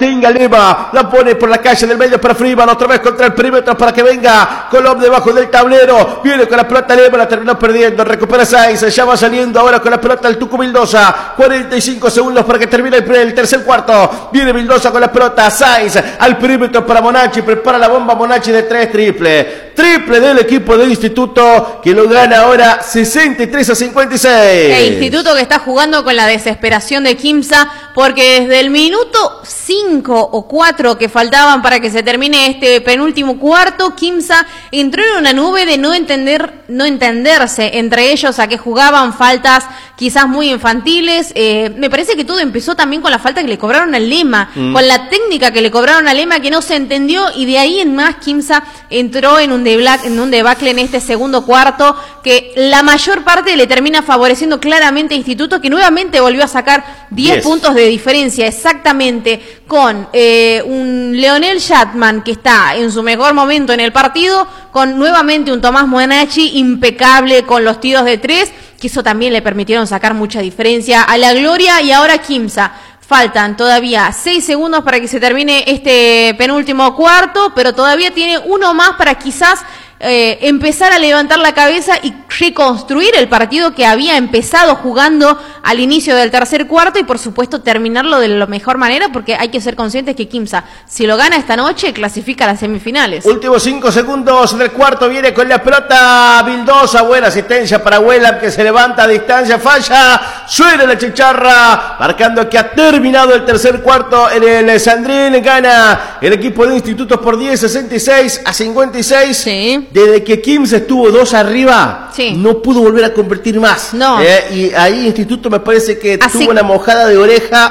Tinga Lima, la pone por la calle del medio para Freeman, otra vez contra el perímetro para que venga Colom debajo del tablero, viene con la pelota Lima, la terminó perdiendo, recupera Sainz, ya va saliendo ahora con la pelota el Tucu Vildosa, 45 segundos para que termine el tercer cuarto, viene Vildosa con la pelota, Sainz al perímetro para Monachi, prepara la bomba Monachi de 3, triple del equipo del Instituto, que lo gana ahora 63-56. El Instituto que está jugando con la desesperación de Quimsa, porque desde el minuto 5 o 4 que faltaban para que se termine este penúltimo cuarto, Quimsa entró en una nube de no entenderse entre ellos, a que jugaban faltas quizás muy infantiles. Me parece que todo empezó también con la falta que le cobraron al Lema, con la técnica que le cobraron al Lema, que no se entendió, y de ahí en más Quimsa entró en un debacle en este segundo cuarto, que la mayor parte le termina favoreciendo claramente a Instituto, que nuevamente volvió a sacar 10 puntos de diferencia, exactamente, con un Leonel Shatman que está en su mejor momento en el partido, con nuevamente un Tomás Monachi impecable con los tiros de 3, que eso también le permitieron sacar mucha diferencia a la gloria. Y ahora Quimsa, faltan todavía 6 segundos para que se termine este penúltimo cuarto, pero todavía tiene uno más para quizás empezar a levantar la cabeza y reconstruir el partido que había empezado jugando al inicio del tercer cuarto, y por supuesto terminarlo de la mejor manera, porque hay que ser conscientes que Quimsa, si lo gana esta noche, clasifica a las semifinales. Últimos 5 segundos del cuarto, viene con la pelota Vildosa, buena asistencia para Huelam, que se levanta a distancia, falla, suena la chicharra, marcando que ha terminado el tercer cuarto en el Sandrín. Gana el equipo de Institutos por 10, 66-56. Sí. Desde que Quimsa estuvo 2 arriba, no pudo volver a convertir más. No. Y ahí Instituto me parece que tuvo una mojada de oreja,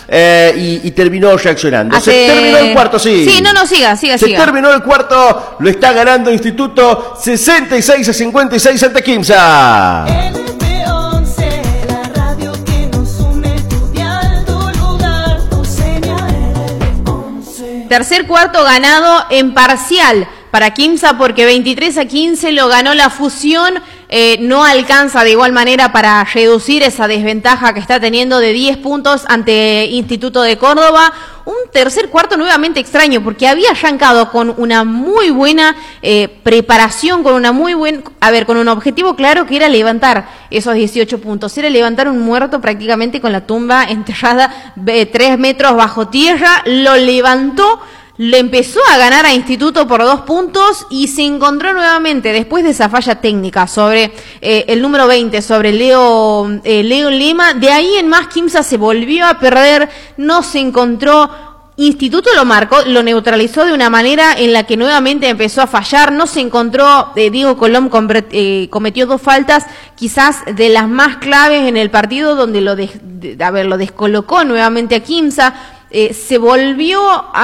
y terminó reaccionando. Se terminó el cuarto, siga. Se terminó el cuarto, lo está ganando Instituto 66-56 ante Quimsa. Tercer cuarto ganado en parcial para Quimsa, porque 23-15 lo ganó la Fusión. No alcanza de igual manera para reducir esa desventaja que está teniendo de 10 puntos ante Instituto de Córdoba. Un tercer cuarto nuevamente extraño, porque había arrancado con una muy buena preparación, con un objetivo claro, que era levantar esos 18 puntos, era levantar un muerto prácticamente con la tumba enterrada 3 metros bajo tierra. Lo levantó, le empezó a ganar a Instituto por 2 puntos y se encontró nuevamente, después de esa falla técnica sobre el número 20, sobre Leo Lima. De ahí en más Quimsa se volvió a perder, no se encontró. Instituto lo marcó, lo neutralizó de una manera en la que nuevamente empezó a fallar, no se encontró. Diego Colom cometió 2 faltas, quizás de las más claves en el partido, donde lo descolocó nuevamente a Quimsa. Se volvió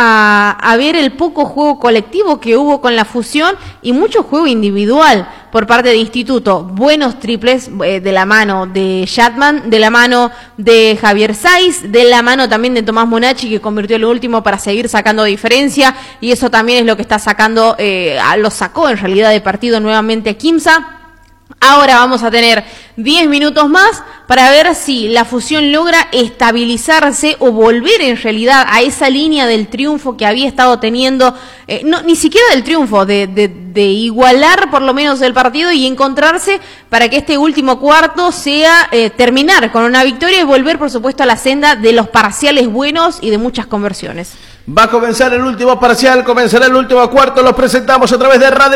a ver el poco juego colectivo que hubo con la Fusión y mucho juego individual por parte de Instituto. Buenos triples de la mano de Shatman, de la mano de Javier Saiz, de la mano también de Tomás Monachi, que convirtió el último para seguir sacando diferencia, y eso también es lo que está sacando, lo sacó en realidad de partido nuevamente a Quimsa. Ahora vamos a tener 10 minutos más para ver si la Fusión logra estabilizarse o volver en realidad a esa línea del triunfo que había estado teniendo, ni siquiera del triunfo, de igualar por lo menos el partido y encontrarse para que este último cuarto sea terminar con una victoria y volver, por supuesto, a la senda de los parciales buenos y de muchas conversiones. Va a comenzar el último parcial, comenzará el último cuarto, los presentamos a través de Radio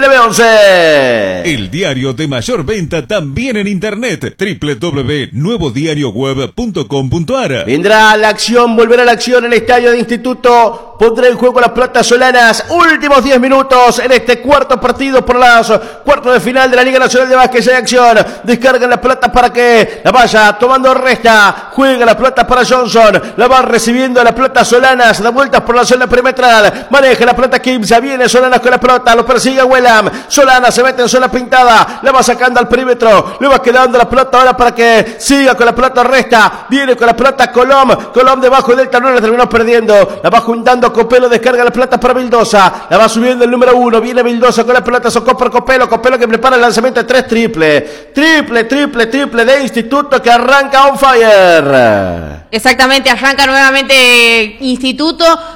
LB11. El diario de mayor venta también en internet, www.nuevodiarioweb.com.ar. Vendrá la acción, volverá la acción en el estadio de Instituto, pondrá en juego las Platas Solanas, últimos 10 minutos en este cuarto partido por los cuartos de final de la Liga Nacional de Básquet. Ya hay acción, descargan las pelotas para que la vaya tomando resta, juega las pelotas para Johnson, la va recibiendo las Platas Solanas, da vueltas por la zona perimetral, maneja la pelota Quimsa, viene Solanas con la pelota, lo persigue Huelam, Solanas se mete en zona pintada, la va sacando al perímetro, le va quedando la pelota ahora para que siga con la pelota resta, viene con la pelota Colom debajo del tablero, la terminó perdiendo, la va juntando Copelo, descarga la pelota para Vildosa, la va subiendo el número 1, viene Vildosa con la pelota, socó por Copelo que prepara el lanzamiento de 3 triple de Instituto, que arranca on fire. Exactamente, arranca nuevamente Instituto